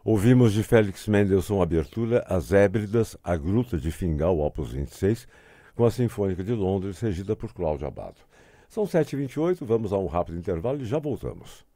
Ouvimos de Félix Mendelssohn a abertura As Hébridas, a Gruta de Fingal, opus 26, com a Sinfônica de Londres, regida por Cláudio Abbado. São 7h28, vamos a um rápido intervalo e já voltamos.